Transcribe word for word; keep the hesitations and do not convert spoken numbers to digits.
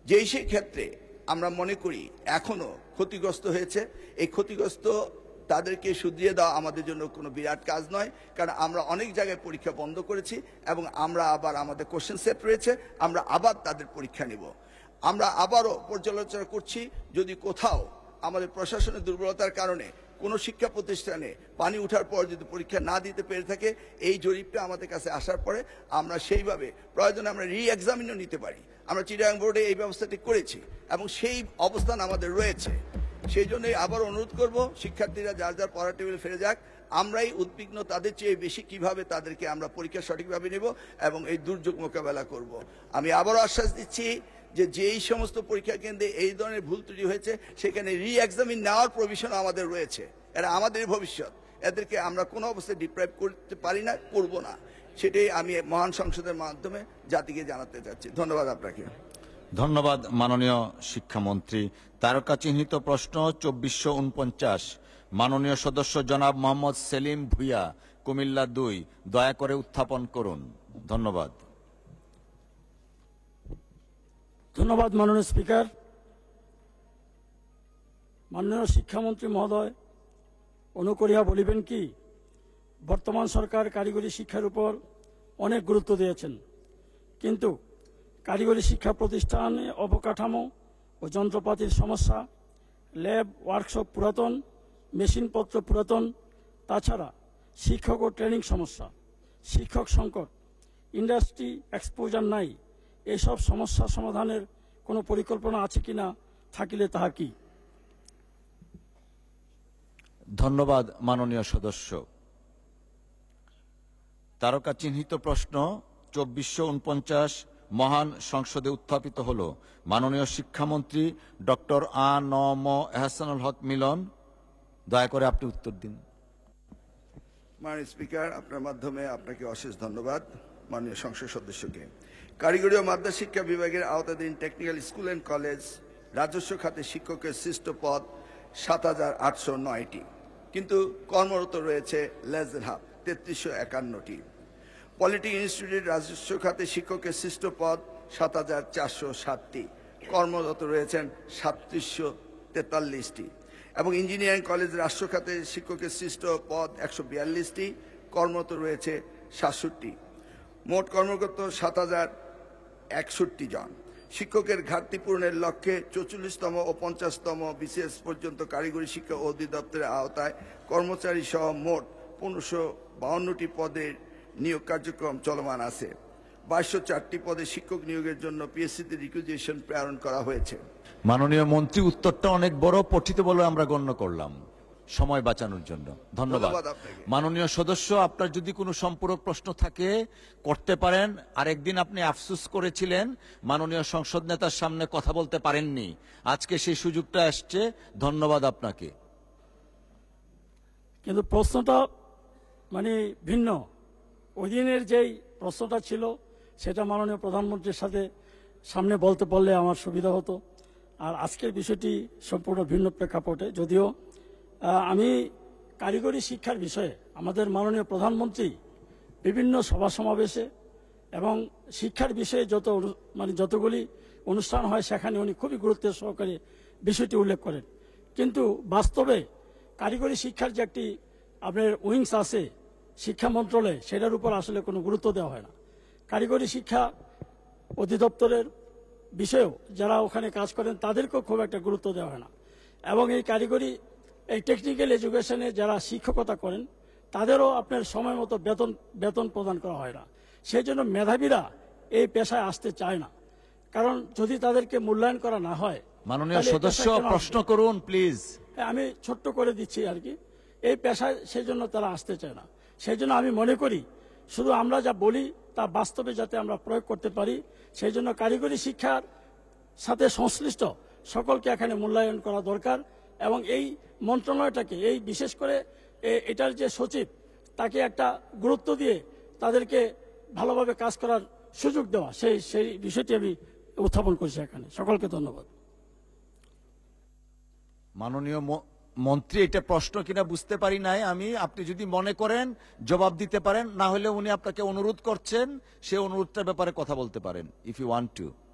যেই সেই ক্ষেত্রে আমরা মনে করি এখনো ক্ষতিগ্রস্ত হয়েছে, এই ক্ষতিগ্রস্ত তাদেরকে শুধরিয়ে দেওয়া আমাদের জন্য কোনো বিরাট কাজ নয়, কারণ আমরা অনেক জায়গায় পরীক্ষা বন্ধ করেছি এবং আমরা আবার আমাদের কোশ্চেন সেট রয়েছে, আমরা আবার তাদের পরীক্ষা নেব। আমরা আবারও পর্যালোচনা করছি, যদি কোথাও আমাদের প্রশাসনের দুর্বলতার কারণে কোনো শিক্ষা প্রতিষ্ঠানে পানি ওঠার পর যদি পরীক্ষা না দিতে পেরে থাকে, এই জরিপটা আমাদের কাছে আসার পরে আমরা সেইভাবে প্রয়োজনে আমরা রি এক্সামিনও নিতে পারি। আমরা চিটাগাং বোর্ডে এই ব্যবস্থাটি করেছি এবং সেই অবস্থান আমাদের রয়েছে। সেই জন্যই আবার অনুরোধ করব, শিক্ষার্থীরা যার যার পড়ার টেবিলে ফিরে যাক। আমরাই উদ্বিগ্ন তাদের চেয়ে বেশি কিভাবে তাদেরকে আমরা পরীক্ষা সঠিকভাবে নেব এবং এই দুর্যোগ মোকাবেলা করব। আমি আবারও আশ্বাস দিচ্ছি যে যেই সমস্ত পরীক্ষা কেন্দ্রে এই ধরনের ভুল ত্রুটি হয়েছে সেখানে রি এক্সামিন নেওয়ার প্রভিশন আমাদের রয়েছে। এরা আমাদের ভবিষ্যৎ, এদেরকে আমরা কোনো অবস্থায় ডিপ্রাইভ করতে পারি না, করব না। সেটাই আমি মহান সংসদের মাধ্যমে জাতিকে জানাতে চাচ্ছি। ধন্যবাদ আপনাকে। ধন্যবাদ মাননীয় শিক্ষামন্ত্রী। তারকা চিহ্নিত প্রশ্ন চব্বিশশো উনপঞ্চাশ, মাননীয় সদস্য জনাব মোহাম্মদ সেলিম ভুইয়া, কুমিল্লা দুই, দয়া করে উত্থাপন করুন। ধন্যবাদ। ধন্যবাদ মাননীয় স্পিকার। মাননীয় শিক্ষামন্ত্রী মহোদয়, অনুকরিয়া বলিবেন কি, বর্তমান সরকার কারিগরি শিক্ষার উপর অনেক গুরুত্ব দিয়েছেন, কিন্তু কারিগরি শিক্ষা প্রতিষ্ঠানে অবকাঠামো ও যন্ত্রপাতির সমস্যা, ল্যাব ওয়ার্কশপ পুরাতন, মেশিনপত্র পুরাতন, তাছাড়া শিক্ষক ও ট্রেনিং সমস্যা, শিক্ষক সংকট, ইন্ডাস্ট্রি এক্সপোজার নাই, এসব সমস্যা সমাধানের কোনো পরিকল্পনা আছে কিনা, থাকিলে তাহা কি? ধন্যবাদ মাননীয় সদস্য। তারকা চিহ্নিত প্রশ্ন চব্বিশশো উনপঞ্চাশ মহান সংসদে উত্থাপিত হল। মাননীয় শিক্ষামন্ত্রী ডক্টর আ ন ম এহসানুল হক মিলন, দয়া করে আপনি উত্তর দিন। মাননীয় স্পিকার, আপনার মাধ্যমে আপনাকে অশেষ ধন্যবাদ। মাননীয় সংসদ সদস্যকে, কারিগরি ও মাদ্রাসা শিক্ষা বিভাগের আওতাধীন টেকনিক্যাল স্কুল অ্যান্ড কলেজ রাজস্ব খাতে শিক্ষকের সৃষ্ট পদ সাত হাজার আটশো নয়টি, কিন্তু কর্মরত রয়েছে লেস দেন হাফ, তেত্রিশশো একান্নটি। পলিটেকনিক ইনস্টিটিউট রাজস্ব খাতে শিক্ষকের সৃষ্ট পদ সাত হাজার চারশো ষাটটি, কর্মরত রয়েছেন সাতত্রিশশো তেতাল্লিশটি, এবং ইঞ্জিনিয়ারিং কলেজ রাষ্ট্র খাতে শিক্ষকের সৃষ্ট পদ একশো বিয়াল্লিশটি, কর্মরত রয়েছে সাতষট্টি। মোট কর্মরত সাত হাজার একষট্টি জন। শিক্ষকের ঘাটতি পূরণের লক্ষ্যে চৌচল্লিশতম ও পঞ্চাশতম বিসিএস পর্যন্ত কারিগরি শিক্ষা অধিদপ্তরের আওতায় কর্মচারী সহ মোট পনেরোশো বাউন্নটি পদের নিয়োগ কার্যক্রম চলমান আছে। বাইশশো চারটি পদে শিক্ষক নিয়োগের জন্য পিএসসিতে রিকুইজিশন প্রেরণ করা হয়েছে। মাননীয় মন্ত্রী, উত্তরটা অনেক বড়, পঠিত বলে আমরা গণ্য করলাম সময় বাঁচানোর জন্য। ধন্যবাদ। মাননীয় সদস্য, আপনার যদি কোনো সম্পূরক প্রশ্ন থাকে করতে পারেন। আরেকদিন আপনি আফসোস করেছিলেন মাননীয় সংসদ নেতার সামনে কথা বলতে পারেননি, আজকে সেই সুযোগটা আসছে। ধন্যবাদ আপনাকে। কিন্তু প্রশ্নটা মানে ভিন্ন। ওই দিনের যেই প্রশ্নটা ছিল সেটা মাননীয় প্রধানমন্ত্রীর সাথে সামনে বলতে পারলে আমার সুবিধা হতো, আর আজকের বিষয়টি সম্পূর্ণ ভিন্ন প্রেক্ষাপটে। যদিও আমি কারিগরি শিক্ষার বিষয়ে আমাদের মাননীয় প্রধানমন্ত্রী বিভিন্ন সভা সমাবেশে এবং শিক্ষার বিষয়ে যত মানে যতগুলি অনুষ্ঠান হয় সেখানে উনি খুবই গুরুত্বের সহকারে বিষয়টি উল্লেখ করেন, কিন্তু বাস্তবে কারিগরি শিক্ষার যে একটি আপনার উইংস আছে শিক্ষা মন্ত্রণালয়ে, সেটার উপর আসলে কোনো গুরুত্ব দেওয়া হয় না। কারিগরি শিক্ষা অধিদপ্তরের বিষয়েও যারা ওখানে কাজ করেন তাদেরকেও খুব একটা গুরুত্ব দেওয়া হয় না, এবং এই কারিগরি এই টেকনিক্যাল এডুকেশনে যারা শিক্ষকতা করেন তাদেরও আপনার সময় মতো বেতন বেতন প্রদান করা হয় না। সেই জন্য মেধাবীরা এই পেশায় আসতে চায় না, কারণ যদি তাদেরকে মূল্যায়ন করা না হয়। মাননীয় সদস্য, প্রশ্ন করুন প্লিজ। আমি ছোট্ট করে দিচ্ছি আর কি, এই পেশায় সেই জন্য তারা আসতে চায় না। সেই জন্য আমি মনে করি শুধু আমরা যা বলি তা বাস্তবে যাতে আমরা প্রয়োগ করতে পারি, সেই জন্য কারিগরি শিক্ষার সাথে সংশ্লিষ্ট সকলকে এখানে মূল্যায়ন করা দরকার, এবং এই মন্ত্রণালয়টাকে এই বিশেষ করে এটার যে সচিব তাকে একটা গুরুত্ব দিয়ে তাদেরকে ভালোভাবে কাজ করার সুযোগ দেওয়া, সেই সেই বিষয়টি আমি উত্থাপন করছি এখানে। সকলকে ধন্যবাদ। মাননীয় মন্ত্রী, এটা প্রশ্ন কিনা বুঝতে পারি নাই আমি, আপনি যদি মনে করেন জবাব দিতে পারেন, না হলে উনি আপনাকে অনুরোধ করছেন, সে অনুরোধটার ব্যাপারে কথা বলতে পারেন ইফ ইউ ওয়ান্ট টু।